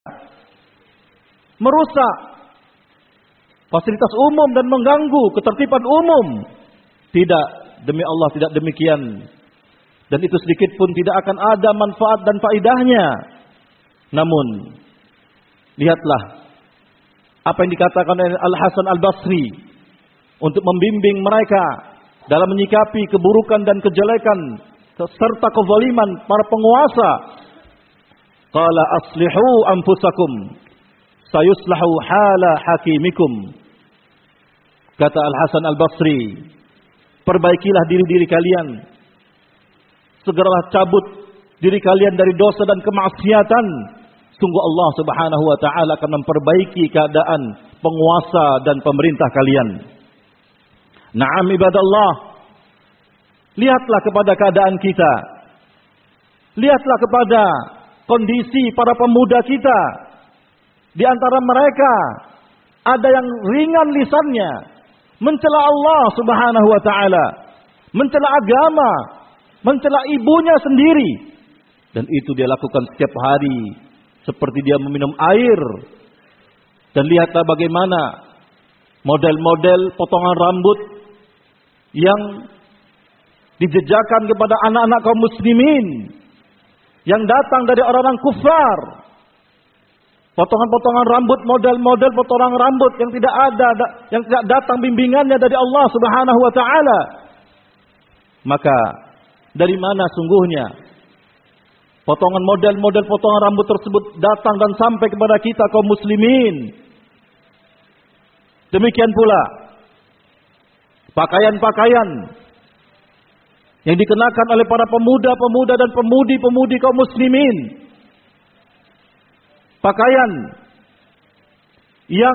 merusak fasilitas umum dan mengganggu ketertiban umum. Tidak, demi Allah tidak demikian. Dan itu sedikit pun tidak akan ada manfaat dan faedahnya. Namun, lihatlah apa yang dikatakan oleh Al-Hasan Al-Basri untuk membimbing mereka dalam menyikapi keburukan dan kejelekan serta kezaliman para penguasa. Qala aslihu anfusakum sayuslahu hala hakimikum. Kata Al-Hasan Al-Basri, perbaikilah diri-diri kalian. Segeralah cabut diri kalian dari dosa dan kemaksiatan. Sungguh Allah Subhanahu wa taala akan memperbaiki keadaan penguasa dan pemerintah kalian. Na'am ibadallah. Lihatlah kepada keadaan kita. Lihatlah kepada kondisi para pemuda kita. Di antara mereka ada yang ringan lisannya mencela Allah Subhanahu wa taala, mencela agama, mencela ibunya sendiri, dan itu dia lakukan setiap hari seperti dia meminum air. Dan lihatlah bagaimana model-model potongan rambut yang dijejakan kepada anak-anak kaum muslimin yang datang dari orang-orang kufar. Potongan-potongan rambut, model-model potongan rambut yang tidak ada, yang tidak datang bimbingannya dari Allah Subhanahu wa taala. Maka dari mana sungguhnya potongan model-model potongan rambut tersebut datang dan sampai kepada kita kaum muslimin? Demikian pula pakaian-pakaian yang dikenakan oleh para pemuda-pemuda dan pemudi-pemudi kaum muslimin. Pakaian yang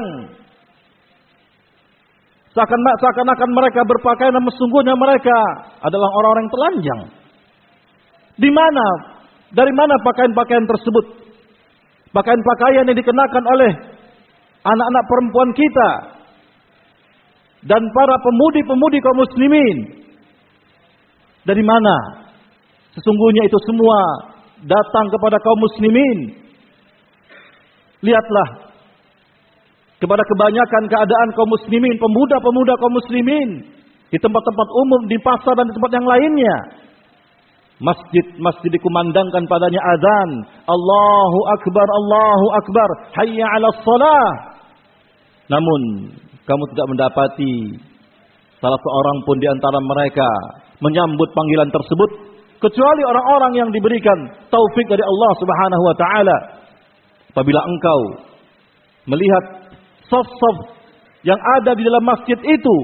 seakan-akan mereka berpakaian, namun sesungguhnya mereka adalah orang-orang yang telanjang. Di mana? Dari mana pakaian-pakaian tersebut? Pakaian-pakaian yang dikenakan oleh anak-anak perempuan kita dan para pemudi-pemudi kaum muslimin. Dari mana? Sesungguhnya itu semua datang kepada kaum muslimin. Lihatlah kepada kebanyakan keadaan kaum muslimin, pemuda-pemuda kaum muslimin di tempat-tempat umum, di pasar dan di tempat yang lainnya. Masjid dikumandangkan padanya azan, Allahu Akbar, Allahu Akbar, hayya 'alas shalah. Namun kamu tidak mendapati salah seorang pun di antara mereka menyambut panggilan tersebut, kecuali orang-orang yang diberikan taufik dari Allah Subhanahu wa taala. Apabila engkau melihat saf-saf yang ada di dalam masjid itu,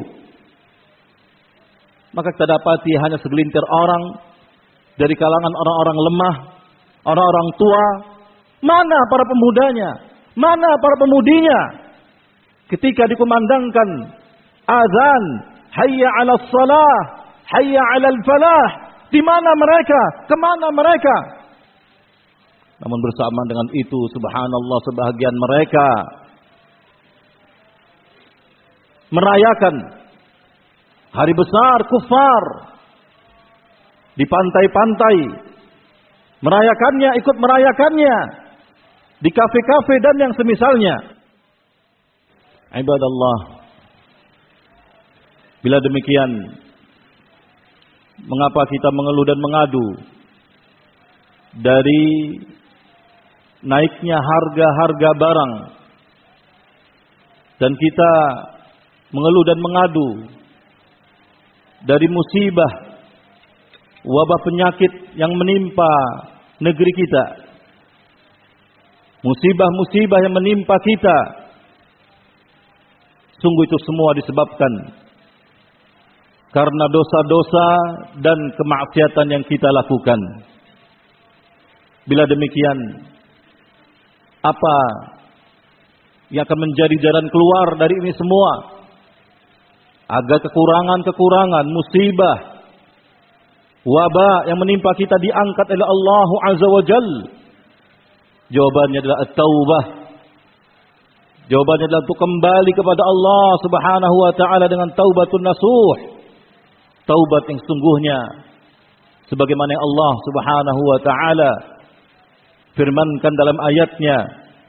maka kita dapati hanya segelintir orang dari kalangan orang-orang lemah, orang-orang tua. Mana para pemudanya? Mana para pemudinya? Ketika dikumandangkan azan, hayya 'alas shalah, hayya 'alal falah, di mana mereka? Kemana mereka? Namun bersamaan dengan itu, subhanallah, sebahagian mereka merayakan hari besar kufar di pantai-pantai, merayakannya, ikut merayakannya di kafe-kafe dan yang semisalnya. Ibadallah, bila demikian, mengapa kita mengeluh dan mengadu dari naiknya harga-harga barang, dan kita mengeluh dan mengadu dari musibah wabah penyakit yang menimpa negeri kita, musibah-musibah yang menimpa kita? Sungguh itu semua disebabkan karena dosa-dosa dan kemaksiatan yang kita lakukan. Bila demikian, apa yang akan menjadi jalan keluar dari ini semua? Agar kekurangan-kekurangan, musibah, wabah yang menimpa kita diangkat oleh Allah Azza wa Jal. Jawabannya adalah at-taubah. Jawabannya adalah untuk kembali kepada Allah Subhanahu wa taala dengan taubatun nasuh. Taubat yang sungguhnya sebagaimana Allah Subhanahu wa taala firmankan dalam ayatnya,